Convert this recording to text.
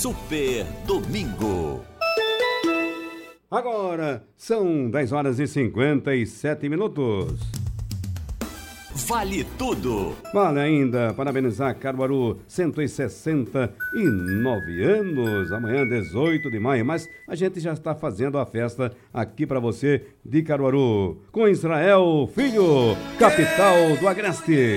Super Domingo. Agora são 10h57. Vale tudo. Vale ainda parabenizar Caruaru, 169 anos, amanhã 18 de maio, mas a gente já está fazendo a festa aqui para você de Caruaru, com Israel Filho, capital do Agreste.